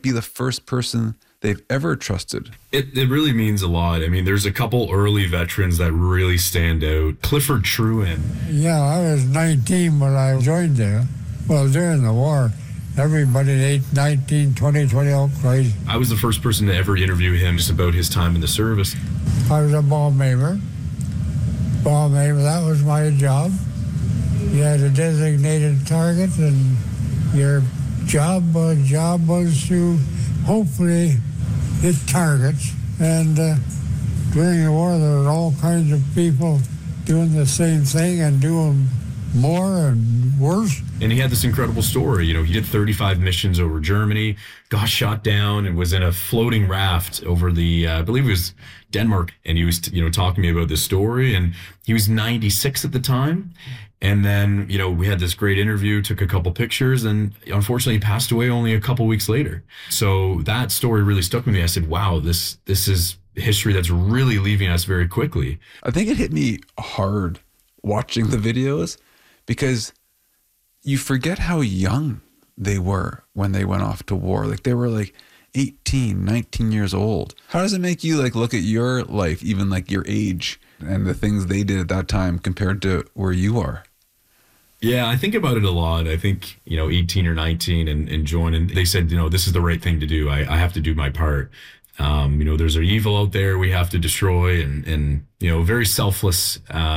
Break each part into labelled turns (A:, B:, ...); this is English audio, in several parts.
A: be the first person they've ever trusted.
B: It really means a lot. I mean, there's a couple early veterans that really stand out. Clifford Trewin.
C: Yeah, I was 19 when I joined there. Well, during the war, everybody 19, 20 out crazy.
B: I was the first person to ever interview him just about his time in the service.
C: I was a bomb aimer. Bomb aimer, that was my job. You had a designated target, and your job was to hopefully hit targets. And during the war, there were all kinds of people doing the same thing and doing more and worse.
B: And he had this incredible story. You know, he did 35 missions over Germany, got shot down, and was in a floating raft over the, I believe it was Denmark. And he was, talking to me about this story. And he was 96 at the time. And then, we had this great interview, took a couple pictures, and unfortunately he passed away only a couple weeks later. So that story really stuck with me. I said, wow, this is history that's really leaving us very quickly.
A: I think it hit me hard watching the videos because you forget how young they were when they went off to war. Like they were like 18, 19 years old. How does it make you look at your life, even your age and the things they did at that time compared to where you are?
B: Yeah, I think about it a lot. I think, 18 or 19 and joining, they said, this is the right thing to do. I have to do my part. There's an evil out there we have to destroy and very selfless,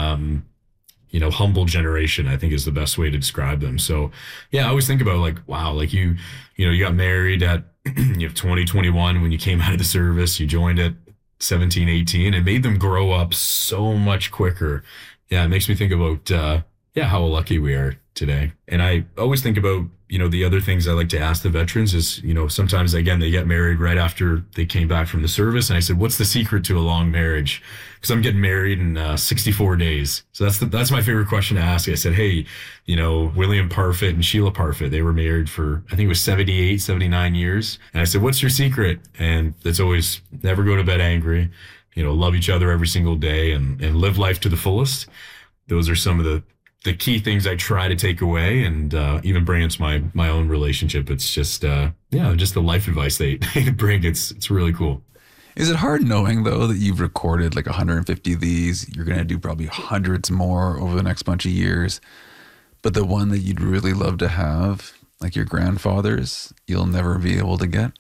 B: humble generation, I think is the best way to describe them. So yeah, I always think about wow, you got married at 20, 21 when you came out of the service, you joined at 17, 18, it made them grow up so much quicker. Yeah, it makes me think about, how lucky we are today. And I always think about, the other things I like to ask the veterans is, sometimes, again, they get married right after they came back from the service. And I said, what's the secret to a long marriage? Because I'm getting married in 64 days. So that's my favorite question to ask. I said, hey, William Parfit and Sheila Parfit, they were married for, I think it was 78, 79 years. And I said, what's your secret? And it's always never go to bed angry, love each other every single day and live life to the fullest. Those are some of the key things I try to take away and even bring into my own relationship. It's just, just the life advice they bring. It's really cool.
A: Is it hard knowing, though, that you've recorded 150 of these? You're going to do probably hundreds more over the next bunch of years. But the one that you'd really love to have, like your grandfather's, you'll never be able to get?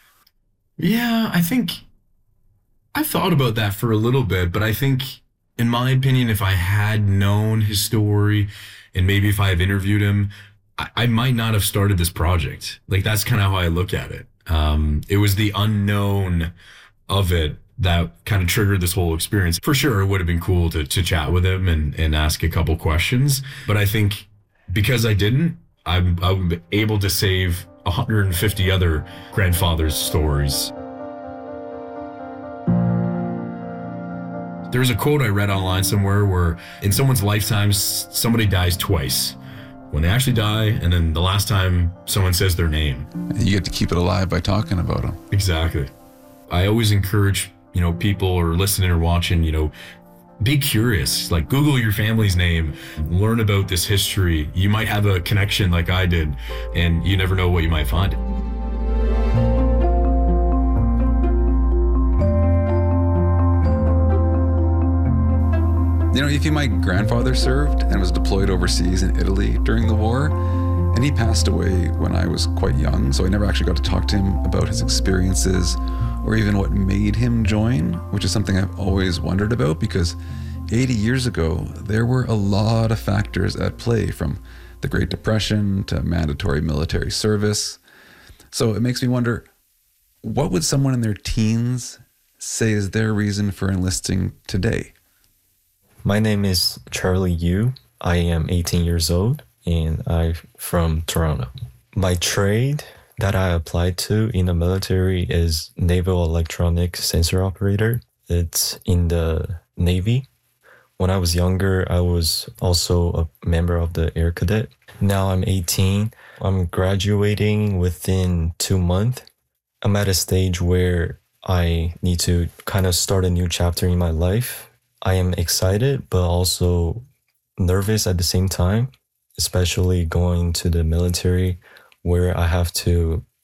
B: Yeah, I think I've thought about that for a little bit, but I think, in my opinion, if I had known his story and maybe if I have interviewed him, I might not have started this project. That's kind of how I look at it. It was the unknown of it that kind of triggered this whole experience. For sure, it would have been cool to chat with him and ask a couple questions. But I think because I didn't, I'm able to save 150 other grandfathers' stories. There's a quote I read online somewhere where in someone's lifetime, somebody dies twice. When they actually die, and then the last time someone says their name.
A: And you get to keep it alive by talking about them.
B: Exactly. I always encourage, people or listening or watching, be curious. Google your family's name, learn about this history. You might have a connection like I did, and you never know what you might find.
A: My grandfather served and was deployed overseas in Italy during the war, and he passed away when I was quite young, so I never actually got to talk to him about his experiences or even what made him join, which is something I've always wondered about because 80 years ago, there were a lot of factors at play, from the Great Depression to mandatory military service. So it makes me wonder, what would someone in their teens say is their reason for enlisting today?
D: My name is Charlie Yu. I am 18 years old and I'm from Toronto. My trade that I applied to in the military is Naval Electronic Sensor Operator. It's in the Navy. When I was younger, I was also a member of the Air Cadet. Now I'm 18. I'm graduating within 2 months. I'm at a stage where I need to kind of start a new chapter in my life. I am excited, but also nervous at the same time, especially going to the military where I have to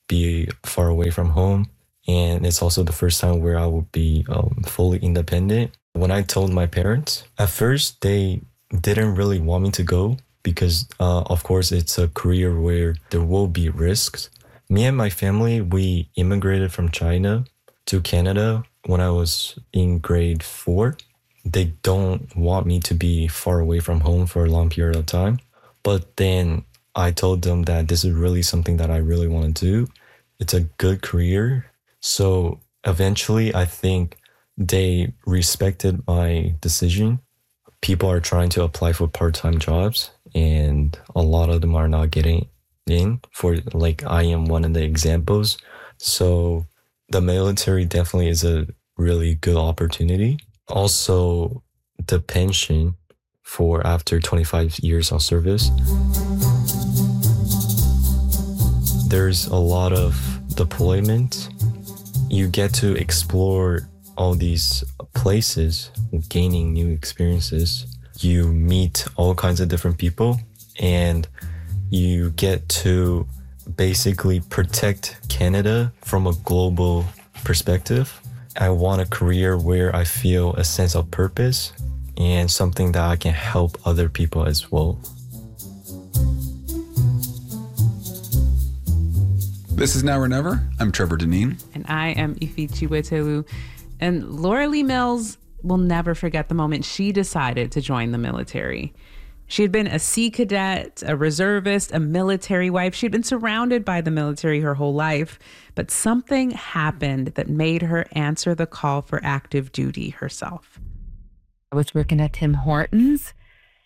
D: be far away from home. And it's also the first time where I would be fully independent. When I told my parents, at first they didn't really want me to go because, of course, it's a career where there will be risks. Me and my family, we immigrated from China to Canada when I was in grade 4. They don't want me to be far away from home for a long period of time. But then I told them that this is really something that I really want to do. It's a good career. So eventually, I think they respected my decision. People are trying to apply for part-time jobs, and a lot of them are not getting in. For like, I am one of the examples. So the military definitely is a really good opportunity. Also, the pension for after 25 years of service. There's a lot of deployment. You get to explore all these places, gaining new experiences. You meet all kinds of different people, and you get to basically protect Canada from a global perspective. I want a career where I feel a sense of purpose and something that I can help other people as well.
A: This is Now or Never. I'm Trevor Deneen.
E: And I am Ife Chiwetelu. And Lauralee Mills will never forget the moment she decided to join the military. She had been a Sea Cadet, a reservist, a military wife. She'd been surrounded by the military her whole life, but something happened that made her answer the call for active duty herself.
F: I was working at Tim Hortons,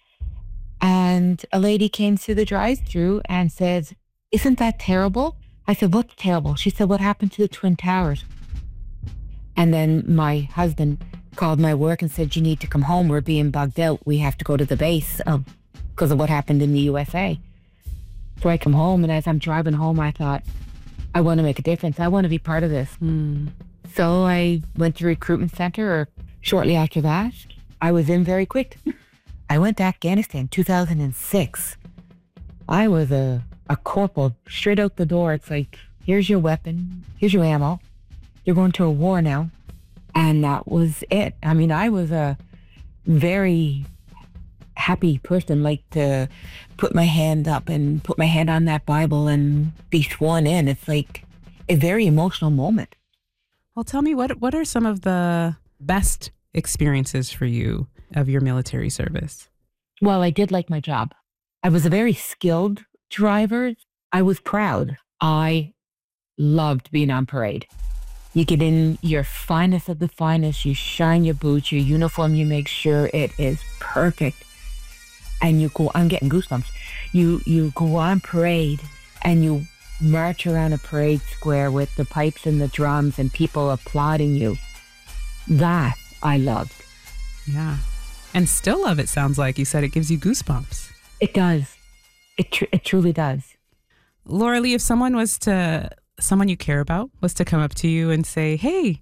F: and a lady came through the drive-thru and said, "Isn't that terrible?" I said, "What's terrible?" She said, "What happened to the Twin Towers?" And then my husband called my work and said, "You need to come home. We're being bugged out. We have to go to the base because of what happened in the USA." So I come home, and as I'm driving home, I thought, I want to make a difference. I want to be part of this. So I went to recruitment center, or shortly after that, I was in very quick. I went to Afghanistan 2006. I was a corporal straight out the door. It's like, here's your weapon, here's your ammo. You're going to a war now. And that was it. I mean, I was a very happy person, like to put my hand up and put my hand on that Bible and be sworn in. It's like a very emotional moment.
E: Well, tell me, what are some of the best experiences for you of your military service?
F: Well, I did like my job. I was a very skilled driver. I was proud. I loved being on parade. You get in your finest of the finest, you shine your boots, your uniform, you make sure it is perfect. And you go, I'm getting goosebumps. You go on parade and you march around a parade square with the pipes and the drums and people applauding you. That I loved.
E: Yeah. And still love it, sounds like. You said it gives you goosebumps.
F: It does. It truly does.
E: Lauralee, if someone you care about was to come up to you and say, "Hey,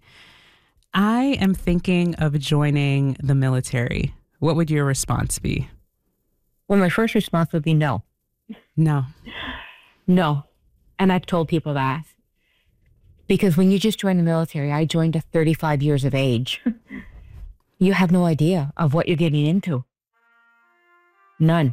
E: I am thinking of joining the military," what would your response be?
F: Well, my first response would be no.
E: No.
F: No. And I've told people that. Because when you just join the military, I joined at 35 years of age. You have no idea of what you're getting into. None.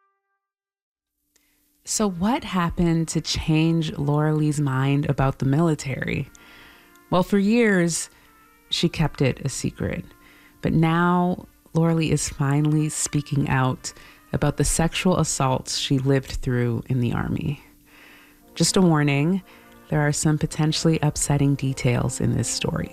E: So what happened to change Lauralee's mind about the military? Well, for years, she kept it a secret. But now Lauralee is finally speaking out about the sexual assaults she lived through in the Army. Just a warning, there are some potentially upsetting details in this story.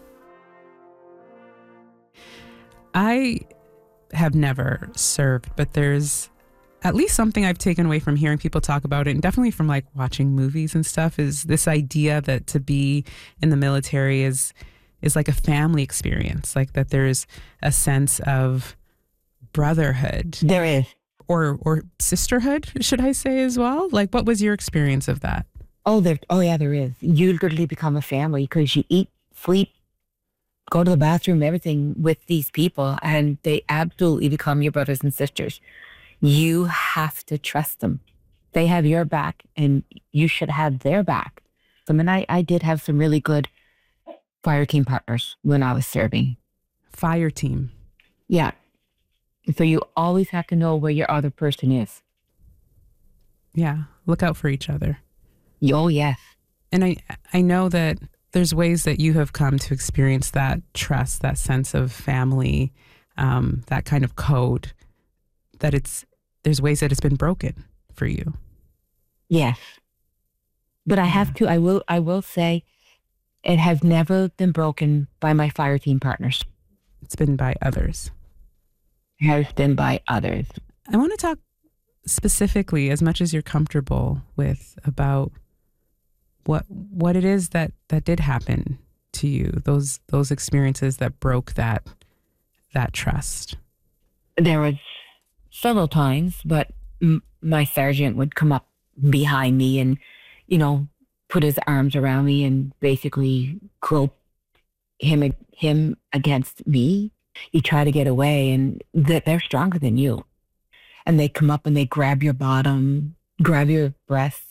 E: I have never served, but there's at least something I've taken away from hearing people talk about it, and definitely from like watching movies and stuff, is this idea that to be in the military is like a family experience, like that there's a sense of brotherhood.
F: There is.
E: Or sisterhood, should I say as well? Like, what was your experience of that?
F: Oh, yeah, there is. You literally become a family because you eat, sleep, go to the bathroom, everything with these people, and they absolutely become your brothers and sisters. You have to trust them. They have your back, and you should have their back. I mean, I did have some really good fire team partners when I was serving.
E: Fire team.
F: Yeah. So you always have to know where your other person is.
E: Yeah. Look out for each other.
F: Oh, yes.
E: And I know that there's ways that you have come to experience that trust, that sense of family, that kind of code, that there's ways that it's been broken for you.
F: Yes. But I will say it has never been broken by my fire team partners.
E: It's been by others.
F: It has been by others.
E: I want to talk specifically, as much as you're comfortable with, about what it is that did happen to you, those experiences that broke that trust.
F: There was several times, but my sergeant would come up behind me and, put his arms around me and basically grope him against me. You try to get away, and they're stronger than you. And they come up and they grab your bottom, grab your breasts.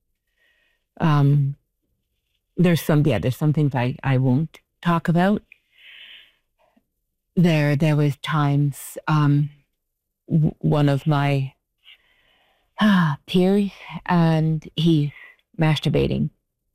F: There's some things I won't talk about. There was times, one of my peers, and he's masturbating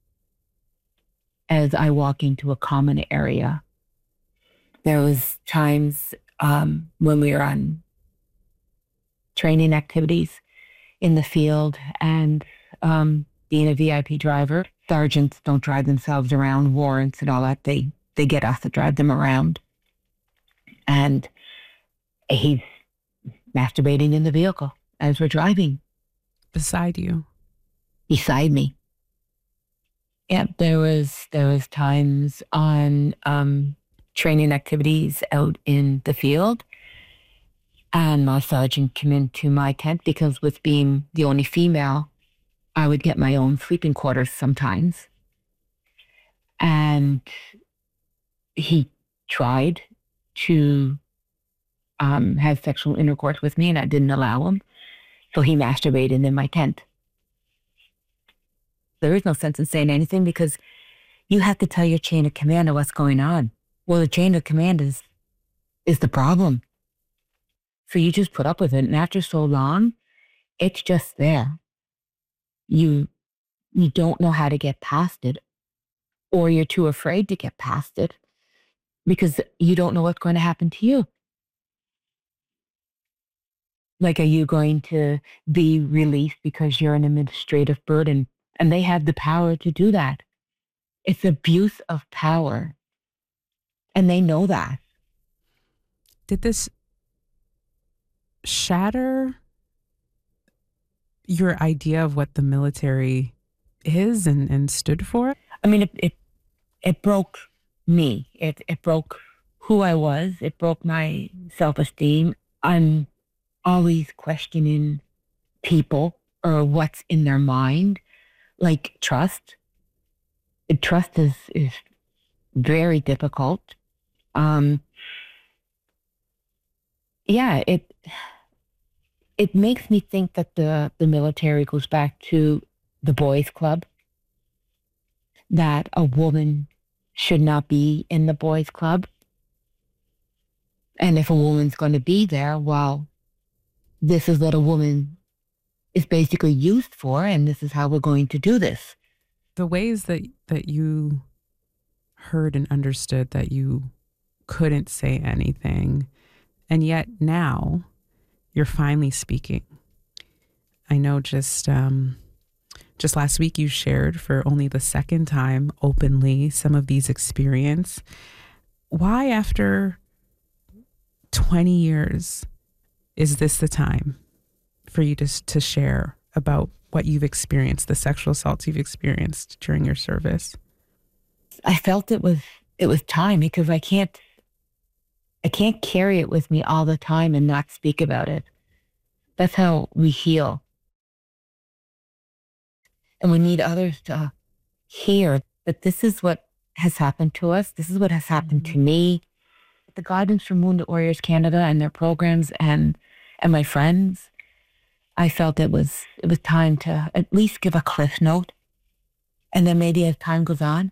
F: as I walk into a common area. There was times when we were on training activities in the field, and being a VIP driver, sergeants don't drive themselves around, warrants and all that. They get us to drive them around. And he's masturbating in the vehicle as we're driving.
E: Beside you?
F: Beside me. Yeah, there was times on training activities out in the field, and my sergeant came into my tent because, with being the only female, I would get my own sleeping quarters sometimes. And he tried to have sexual intercourse with me, and I didn't allow him. So he masturbated in my tent. There is no sense in saying anything because you have to tell your chain of command what's going on. Well, the chain of command is the problem. So you just put up with it. And after so long, it's just there. You don't know how to get past it, or you're too afraid to get past it because you don't know what's going to happen to you. Like, are you going to be released because you're an administrative burden? And they have the power to do that. It's abuse of power. And they know that.
E: Did this shatter your idea of what the military is and stood for?
F: I mean, it broke me. It broke who I was. It broke my self-esteem. I'm always questioning people or what's in their mind. Like trust. Trust is very difficult. Yeah, it makes me think that the military goes back to the boys' club, that a woman should not be in the boys' club. And if a woman's going to be there, well, this is what a woman is basically used for, and this is how we're going to do this.
E: The ways that you heard and understood that you couldn't say anything, and yet now you're finally speaking. I know just last week you shared for only the second time openly some of these experiences. Why, after 20 years, is this the time for you to share about what you've experienced, the sexual assaults you've experienced during your service?
F: I felt it was time, because I can't carry it with me all the time and not speak about it. That's how we heal. And we need others to hear that this is what has happened to us. This is what has happened to me. The guidance from Wounded Warriors Canada and their programs and my friends, I felt it was time to at least give a cliff note And then maybe as time goes on,